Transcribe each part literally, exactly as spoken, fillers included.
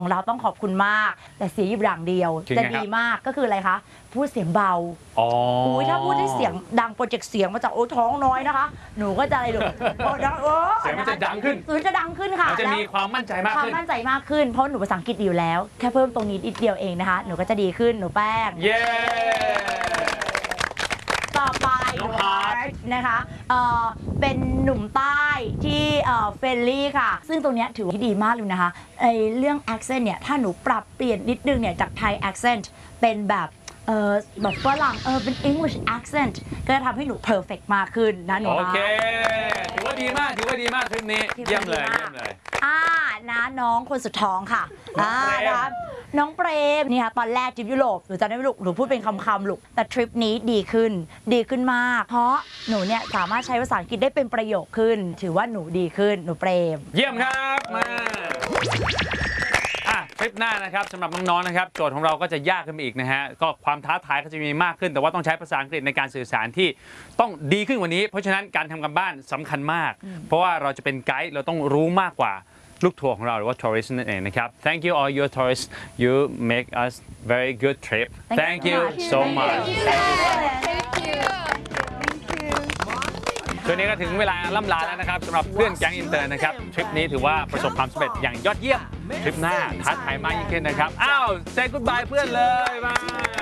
ของเราต้องขอบคุณมากแต่เสียอยู่อย่างเดียวจะดีมากก็คืออะไรคะพูดเสียงเบาอ๋ออุ้ยถ้าพูดได้เสียงดังโปรเจกต์เสียงมาจากโอ้ท้องน้อยนะคะหนูก็จะอะไรหนูโอ้ดังโอ้เสียงมันจะดังขึ้นมันจะดังขึ้นค่ะมันจะมีความมั่นใจมากขึ้นความมั่นใจมากขึ้นเพราะหนูภาษาอังกฤษอยู่แล้วแค่เพิ่มตรงนี้นิดเดียวเองนะคะหนูก็จะดีขึ้นหนูแป้งเย้ต่อไปนะคะเอ่อเป็นหนุ่มใต้ที่เอ่อเฟรนลี่ค่ะซึ่งตรงนี้ถือว่าดีมากเลยนะคะไอเรื่อง accent เนี่ยถ้าหนูปรับเปลี่ยนนิดนึงเนี่ยจากไทย accent เป็นแบบเออแบบฝรั่งเออเป็น English accent ก็จะทำให้หนู perfect มากขึ้นนะหนูโอเคถือว่าดีมากถือว่าดีมากคลิปนี้เยี่ยมเลยเยี่ยมเลยอ่านะน้องคนสุดท้องค่ะอ่านะคะน้องเปรมนี่ค่ะตอนแรกทริปยุโรปหนูจำได้ไหมลูกหนูพูดเป็นคำๆลูกแต่ทริปนี้ดีขึ้นดีขึ้นมากเพราะหนูเนี่ยสามารถใช้ภาษาอังกฤษได้เป็นประโยคขึ้นถือว่าหนูดีขึ้นหนูเปรมเยี่ยมครับมาคลิปหน้านะครับสำหรับน้องๆนะครับโจทย์ของเราก็จะยากขึ้นไปอีกนะฮะก็ความท้าทายก็จะมีมากขึ้นแต่ว่าต้องใช้ภาษาอังกฤษในการสื่อสารที่ต้องดีขึ้นกว่านี้เพราะฉะนั้นการทำการบ้านสำคัญมากเพราะว่าเราจะเป็นไกด์เราต้องรู้มากกว่าลูกทัวร์ของเราหรือว่า tourist นั่นเองนะครับ Thank you all your tourists you make us very good trip Thank you so muchช่วงนี้ก็ถึงเวลาล่ำลาแล้วนะครับสำหรับเพื่อนแก๊งอินเตอร์นะครับทริปนี้ถือว่าประสบความสำเร็จอย่างยอดเยี่ยมทริปหน้าท้าทายมากยิ่งขึ้นนะครับอ้าว say goodbye เพื่อนเลยมา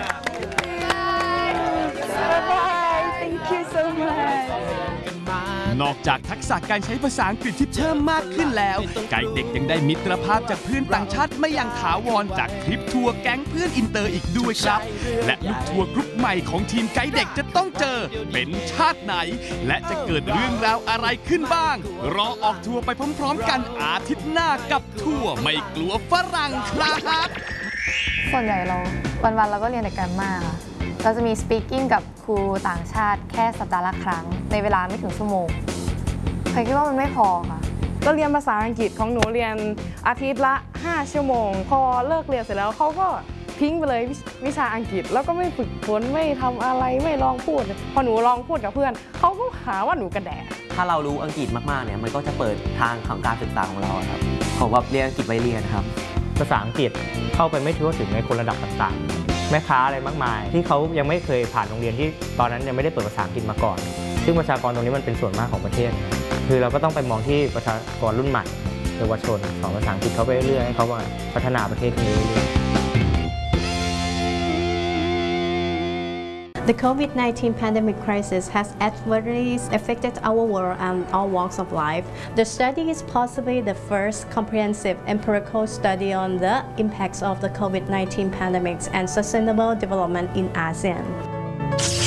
Bye thank you so much นอกจากทักษะการใช้ภาษาอังกฤษที่เพิ่มมากขึ้นแล้วไกด์เด็กยังได้มิตรภาพจากเพื่อนต่างชาติไม่ยังถาวรจากทริปทัวร์แก๊งเพื่อนอินเตอร์อีกด้วยครับและลูกทัวร์กรุ๊ปใหม่ของทีมไกด์เด็กจะต้องเจอเป็นชาติไหนและจะเกิดเรื่องราวอะไรขึ้นบ้างรอออกทัวร์ไปพร้อมๆกันอาทิตย์หน้ากับทัวร์ไม่กลัวฝรั่งครับส่วนใหญ่เราวันๆเราก็เรียนแต่แกรมมาค่ะเราจะมี speaking กับครูต่างชาติแค่สัปดาห์ละครั้งในเวลาไม่ถึงชั่วโมงใครคิดว่ามันไม่พอค่ะก็เรียนภาษาอังกฤษของหนูเรียนอาทิตย์ละห้าชั่วโมงพอเลิกเรียนเสร็จแล้วเขาก็ทิ้งไปเลยวิชาอังกฤษแล้วก็ไม่ฝึกฝนไม่ทำอะไรไม่ลองพูดพอหนูลองพูดกับเพื่อนเขาก็หาว่าหนูกระแดะถ้าเรารู้อังกฤษมากๆเนี่ยมันก็จะเปิดทางของการศึกษาของเราครับผมแบบเรียนอังกฤษไว้เรียนครับภาษาอังกฤษเข้าไปไม่ทั่วถึงในคนระดับต่างๆแม่ค้าอะไรมากมายที่เขายังไม่เคยผ่านโรงเรียนที่ตอนนั้นยังไม่ได้เปิดภาษาอังกฤษมาก่อนซึ่งประชากรตรงนี้มันเป็นส่วนมากของประเทศคือเราก็ต้องไปมองที่ประชากรรุ่นใหม่เยาวชนสอนภาษาอังกฤษเขาไปเรื่อยๆให้เขาว่าพัฒนาประเทศนี้ The COVID nineteen pandemic crisis has adversely affected our world and all walks of life. The study is possibly the first comprehensive empirical study on the impacts of the COVID nineteen pandemic and sustainable development in ASEAN.